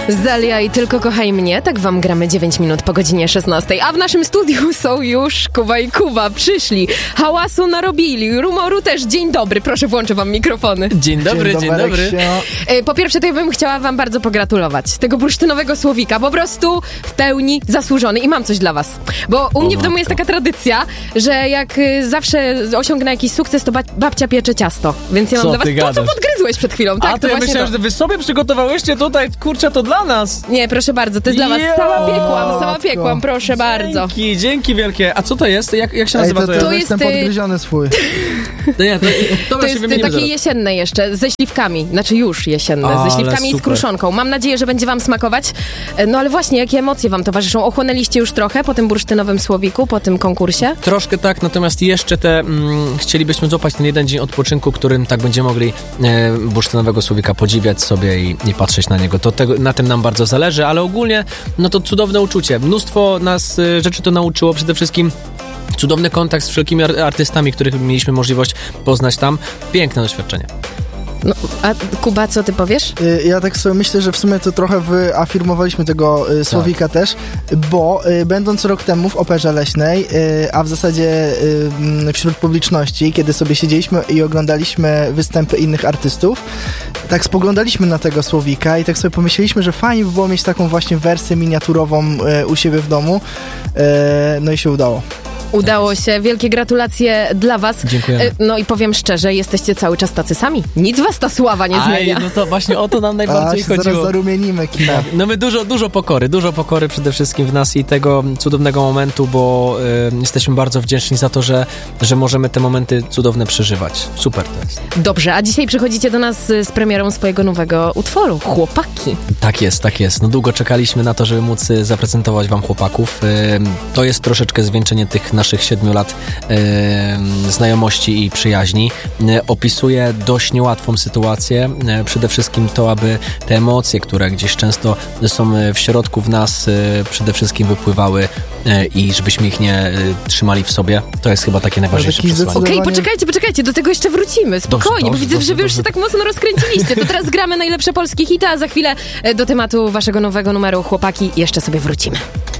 Zalia i Tylko kochaj mnie, tak wam gramy 9 minut po godzinie 16. A w naszym studiu są już Kuba i Kuba. Przyszli, hałasu narobili, rumoru też. Dzień dobry, proszę włączę wam mikrofony. Dzień dobry. Po pierwsze, to ja bym chciała wam bardzo pogratulować tego bursztynowego słowika. Po prostu w pełni zasłużony. I mam coś dla was. Bo u mnie w domu jest taka tradycja, że jak zawsze osiągnę jakiś sukces, to babcia piecze ciasto. Więc ja mam dla was to, co podgryzłeś przed chwilą. Tak, to ja myślałem, że wy sobie przygotowałyście tutaj, kurczę, to dla nas. Nie, proszę bardzo, to jest dla was. Sama piekłam, proszę bardzo. Dzięki wielkie. A co to jest? Jak się nazywa to? To jest ten podgryziony swój. To jest takie jesienne jeszcze, ze śliwkami. Znaczy już jesienne, ze śliwkami i z kruszonką. Mam nadzieję, że będzie wam smakować. No ale właśnie, jakie emocje wam towarzyszą? Ochłonęliście już trochę po tym bursztynowym słowiku, po tym konkursie? Troszkę tak, natomiast jeszcze chcielibyśmy złapać ten jeden dzień odpoczynku, którym tak będziemy mogli bursztynowego słowika podziwiać sobie i patrzeć na niego. Na tym nam bardzo zależy, ale ogólnie no to cudowne uczucie. Mnóstwo nas rzeczy to nauczyło, przede wszystkim cudowny kontakt z wszelkimi artystami, których mieliśmy możliwość poznać tam. Piękne doświadczenie. No, a Kuba, co ty powiesz? Ja tak sobie myślę, że w sumie to trochę wyafirmowaliśmy tego słowika też, bo będąc rok temu w Operze Leśnej, a w zasadzie wśród publiczności, kiedy sobie siedzieliśmy i oglądaliśmy występy innych artystów, tak spoglądaliśmy na tego słowika i tak sobie pomyśleliśmy, że fajnie by było mieć taką właśnie wersję miniaturową u siebie w domu. No i się udało. Udało się. Wielkie gratulacje dla was. Dziękuję. No i powiem szczerze, jesteście cały czas tacy sami. Nic was ta sława nie zmienia. No to właśnie o to nam najbardziej chodziło. Zaraz zarumienimy kina. Tak. No my dużo pokory przede wszystkim w nas i tego cudownego momentu, bo jesteśmy bardzo wdzięczni za to, że możemy te momenty cudowne przeżywać. Super to jest. Dobrze, a dzisiaj przychodzicie do nas z premierą swojego nowego utworu. Chłopaki. Tak jest. No długo czekaliśmy na to, żeby móc zaprezentować wam chłopaków. To jest troszeczkę zwieńczenie tych naszych 7 lat znajomości i przyjaźni. Opisuje dość niełatwą sytuację. Przede wszystkim to, aby te emocje, które gdzieś często są w środku w nas, przede wszystkim wypływały i żebyśmy ich nie trzymali w sobie. To jest chyba takie najważniejsze przesłanie. Okej, poczekajcie, do tego jeszcze wrócimy. Spokojnie, bo widzę, że wy już się tak mocno rozkręciliście. To teraz gramy najlepsze polskie hity, a za chwilę do tematu waszego nowego numeru Chłopaki jeszcze sobie wrócimy.